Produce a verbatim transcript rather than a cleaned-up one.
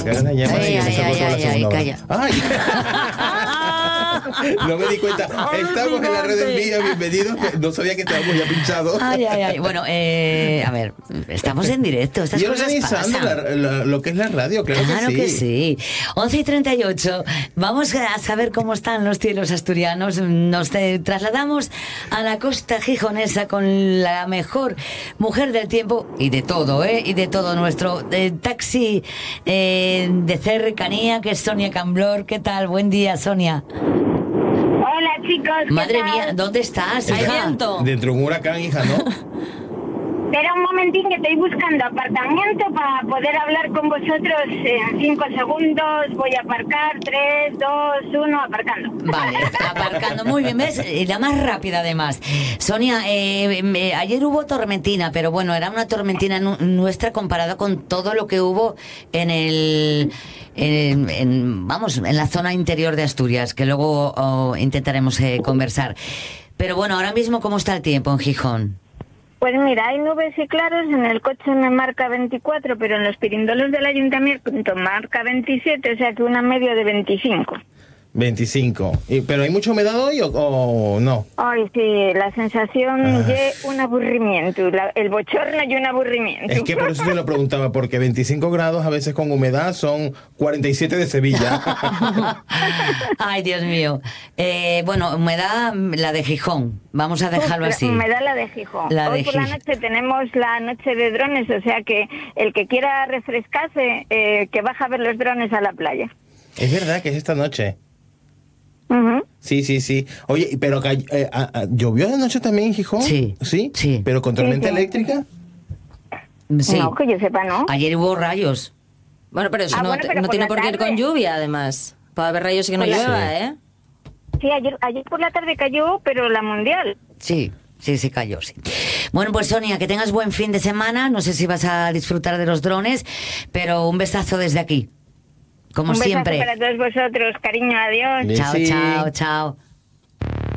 Sacaron la llama Ay, y ay, se sacó ay, toda la ay, segunda ay, hora. calla. ¡Ay! No me di cuenta. Estamos en la red del día, bienvenidos. No sabía que estábamos ya pinchados. Ay, ay, ay. Bueno, eh, a ver, estamos en directo. Estas Y cosas organizando pasan. la- la- lo que es la radio, claro, Claro que sí. que sí. once y treinta y ocho. Vamos a saber cómo están los cielos asturianos. Nos eh, trasladamos a la costa gijonesa con la mejor mujer del tiempo y de todo, ¿eh? Y de todo. Nuestro eh, taxi eh, de cercanía, que es Sonia Camblor. ¿Qué tal? Buen día, Sonia. Hola chicos, ¿qué Madre tal? mía, ¿dónde estás, Hay hija? viento. Dentro de un huracán, hija, ¿no? Espera un momentín que estoy buscando apartamento para poder hablar con vosotros en cinco segundos. Voy a aparcar, tres, dos, uno, aparcando. Vale, aparcando muy bien, ¿ves? Y la más rápida además. Sonia, eh, eh, ayer hubo tormentina, pero bueno, era una tormentina nu- nuestra comparada con todo lo que hubo en el... En, en- vamos, en la zona interior de Asturias, que luego oh, intentaremos eh, conversar. Pero bueno, ahora mismo, ¿cómo está el tiempo en Gijón? Pues mira, hay nubes y claros, en el coche me marca veinticuatro, pero en los pirindolos del ayuntamiento marca veintisiete, o sea que una media de veinticinco. veinticinco. Y- ¿Pero hay mucha humedad hoy o, o no? Ay, sí, la sensación Ah. de un aburrimiento, la- el bochorno y un aburrimiento. Es que por eso te lo preguntaba, porque veinticinco grados a veces con humedad son cuarenta y siete de Sevilla. Ay, Dios mío. Eh, bueno, humedad, la de Gijón. Vamos a dejarlo Uf, así. Me da la de Gijón. La Hoy de por la Gijón. noche tenemos la noche de drones, o sea que el que quiera refrescarse, eh, que baja a ver los drones a la playa. Es verdad que es esta noche. Ujú. Sí, sí, sí. Oye, pero cay- eh, ah, ah, ¿llovió anoche también en Gijón? Sí, ¿Sí? sí. ¿Pero con tormenta Sí, sí. eléctrica? Sí. No, que yo sepa, ¿no? Ayer hubo rayos. Bueno, pero eso Ah, no, bueno, te- pero no por tiene la por qué ir tarde. con lluvia, además. Puede haber rayos y que no Por la- llueva, Sí. ¿eh? Sí, ayer, ayer por la tarde cayó, pero la mundial. Sí, sí, sí cayó, sí. Bueno, pues Sonia, que tengas buen fin de semana. No sé si vas a disfrutar de los drones, pero un besazo desde aquí. Como Un besazo siempre. para todos vosotros, cariño, adiós. Bien. Chao, Sí. chao, chao.